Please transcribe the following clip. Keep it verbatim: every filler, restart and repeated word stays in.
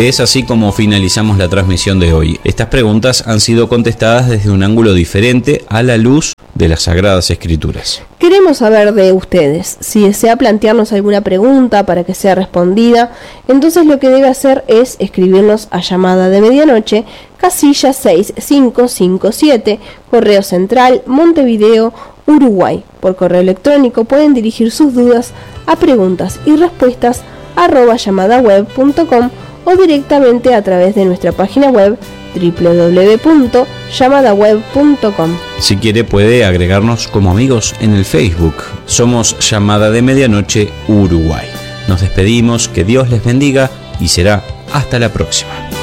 Es así como finalizamos la transmisión de hoy. Estas preguntas han sido contestadas desde un ángulo diferente a la luz de las Sagradas Escrituras. Queremos saber de ustedes. Si desea plantearnos alguna pregunta para que sea respondida, entonces lo que debe hacer es escribirnos a Llamada de Medianoche, casilla seis cinco cinco siete, Correo Central, Montevideo, Uruguay. Por correo electrónico pueden dirigir sus dudas a preguntas y respuestas arroba llamadaweb punto com o directamente a través de nuestra página web doble u doble u doble u punto llamadaweb punto com. Si quiere puede agregarnos como amigos en el Facebook. Somos Llamada de Medianoche Uruguay. Nos despedimos, que Dios les bendiga y será hasta la próxima.